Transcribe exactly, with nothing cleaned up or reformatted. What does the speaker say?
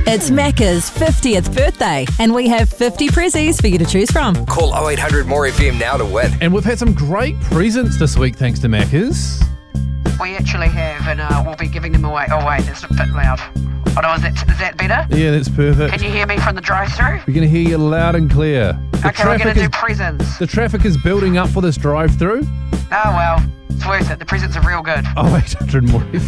It's Macca's fiftieth birthday, and we have fifty prezzies for you to choose from. Call oh eight hundred more F M now to win. And we've had some great presents this week thanks to Macca's. We actually have, and uh, we'll be giving them away. Oh wait, that's a bit loud. Oh no, is that, is that better? Yeah, that's perfect. Can you hear me from the drive-thru? We're going to hear you loud and clear. The Okay, we're going to is, do presents. The traffic is building up for this drive-through. Oh well, it's worth it. The presents are real good. oh eight hundred more F M.